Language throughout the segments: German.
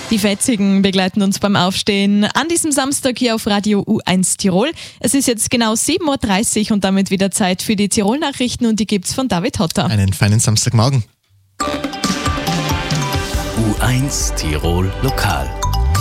Die Fetzigen begleiten uns beim Aufstehen an diesem Samstag hier auf Radio U1 Tirol. Es ist jetzt genau 7.30 Uhr und damit wieder Zeit für die Tirol-Nachrichten und die gibt's von David Hotter. Einen feinen Samstagmorgen. U1 Tirol Lokal.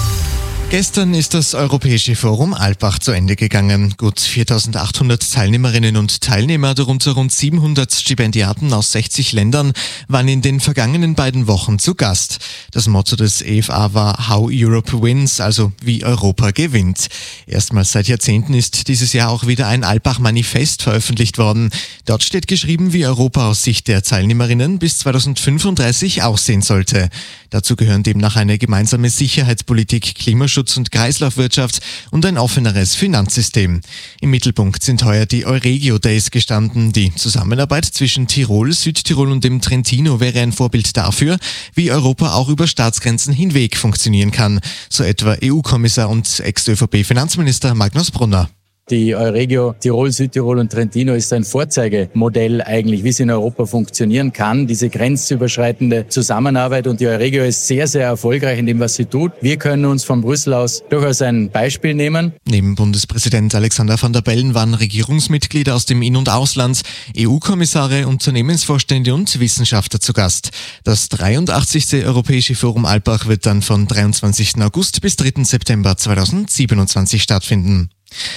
Gestern ist das Europäische Forum Alpbach zu Ende gegangen. Gut 4.800 Teilnehmerinnen und Teilnehmer, darunter rund 700 Stipendiaten aus 60 Ländern, waren in den vergangenen beiden Wochen zu Gast. Das Motto des EFA war How Europe Wins, also wie Europa gewinnt. Erstmals seit Jahrzehnten ist dieses Jahr auch wieder ein Alpbach-Manifest veröffentlicht worden. Dort steht geschrieben, wie Europa aus Sicht der Teilnehmerinnen bis 2035 aussehen sollte. Dazu gehören demnach eine gemeinsame Sicherheitspolitik, Klimaschutz und Kreislaufwirtschaft und ein offeneres Finanzsystem. Im Mittelpunkt sind heuer die Euregio Days gestanden. Die Zusammenarbeit zwischen Tirol, Südtirol und dem Trentino wäre ein Vorbild dafür, wie Europa auch über Staatsgrenzen hinweg funktionieren kann. So etwa EU-Kommissar und Ex-ÖVP-Finanzminister Magnus Brunner. Die Euregio Tirol, Südtirol und Trentino ist ein Vorzeigemodell eigentlich, wie es in Europa funktionieren kann, diese grenzüberschreitende Zusammenarbeit. Und die Euregio ist sehr, sehr erfolgreich in dem, was sie tut. Wir können uns von Brüssel aus durchaus ein Beispiel nehmen. Neben Bundespräsident Alexander Van der Bellen waren Regierungsmitglieder aus dem In- und Ausland, EU-Kommissare, Unternehmensvorstände und Wissenschaftler zu Gast. Das 83. Europäische Forum Alpbach wird dann von 23. August bis 3. September 2027 stattfinden.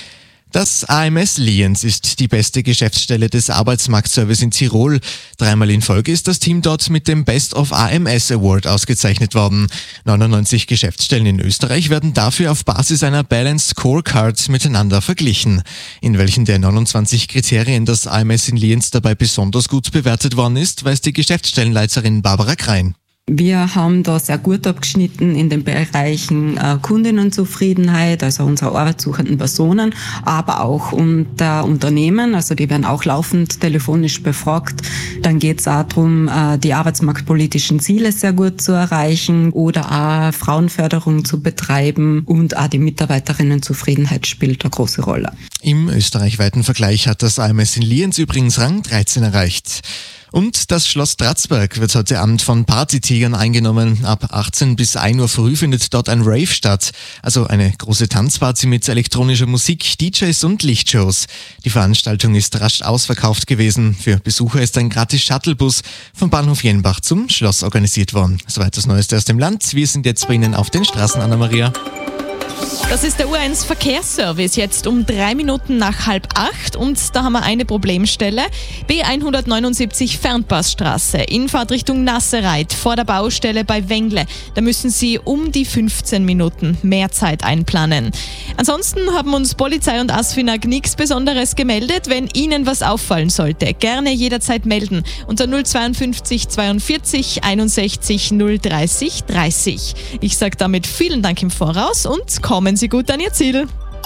Das AMS Lienz ist die beste Geschäftsstelle des Arbeitsmarktservice in Tirol. 3-mal in Folge ist das Team dort mit dem Best of AMS Award ausgezeichnet worden. 99 Geschäftsstellen in Österreich werden dafür auf Basis einer Balanced Scorecard miteinander verglichen. In welchen der 29 Kriterien das AMS in Lienz dabei besonders gut bewertet worden ist, weiß die Geschäftsstellenleiterin Barbara Krein. Wir haben da sehr gut abgeschnitten in den Bereichen Kundinnenzufriedenheit, also unsere arbeitssuchenden Personen, aber auch unter Unternehmen, also die werden auch laufend telefonisch befragt. Dann geht es auch darum, die arbeitsmarktpolitischen Ziele sehr gut zu erreichen oder auch Frauenförderung zu betreiben und auch die Mitarbeiterinnenzufriedenheit spielt eine große Rolle. Im österreichweiten Vergleich hat das AMS in Lienz übrigens Rang 13 erreicht. Und das Schloss Dratzberg wird heute Abend von Partytigern eingenommen. Ab 18 bis 1 Uhr früh findet dort ein Rave statt. Also eine große Tanzparty mit elektronischer Musik, DJs und Lichtshows. Die Veranstaltung ist rasch ausverkauft gewesen. Für Besucher ist ein gratis Shuttlebus vom Bahnhof Jenbach zum Schloss organisiert worden. Soweit das Neueste aus dem Land. Wir sind jetzt bei Ihnen auf den Straßen, Anna-Maria. Das ist der U1 Verkehrsservice, jetzt um 3 Minuten nach 7:30 und da haben wir eine Problemstelle. B179 Fernpassstraße, Infahrt Richtung Nassereit, vor der Baustelle bei Wengle. Da müssen Sie um die 15 Minuten mehr Zeit einplanen. Ansonsten haben uns Polizei und ASFINAG nichts Besonderes gemeldet. Wenn Ihnen was auffallen sollte, gerne jederzeit melden unter 052 42 61 030 30. Ich sage damit vielen Dank im Voraus und kommen Sie gut an Ihr Ziel.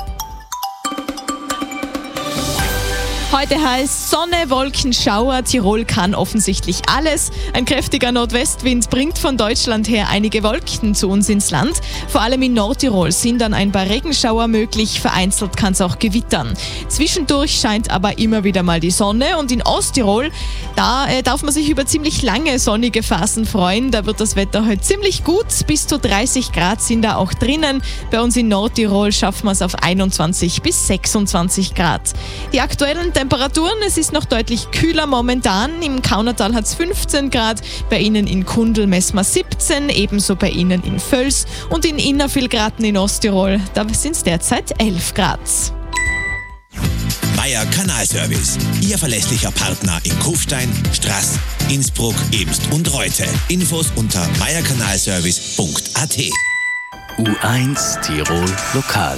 Heute heißt Sonne, Wolken, Schauer. Tirol kann offensichtlich alles. Ein kräftiger Nordwestwind bringt von Deutschland her einige Wolken zu uns ins Land. Vor allem in Nordtirol sind dann ein paar Regenschauer möglich. Vereinzelt kann es auch gewittern. Zwischendurch scheint aber immer wieder mal die Sonne. Und in Osttirol, da darf man sich über ziemlich lange sonnige Phasen freuen. Da wird das Wetter heute ziemlich gut. Bis zu 30 Grad sind da auch drinnen. Bei uns in Nordtirol schaffen wir es auf 21 bis 26 Grad. Die aktuellen Temperaturen, es ist noch deutlich kühler momentan. Im Kaunertal hat es 15 Grad, bei Ihnen in Kundl messen wir 17, ebenso bei Ihnen in Völs und in Innervillgraten in Osttirol, da sind es derzeit 11 Grad. Meier Kanalservice, Ihr verlässlicher Partner in Kufstein, Straß, Innsbruck, Ebst und Reute. Infos unter meierkanalservice.at. U1 Tirol Lokal.